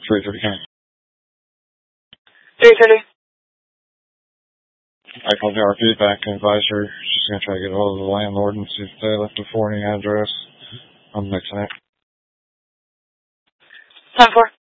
330 County. 330. I called the RP back and advised her she's going to try to get a hold of the landlord and see if they left a forwarding address. I'm mixing it. 10-4.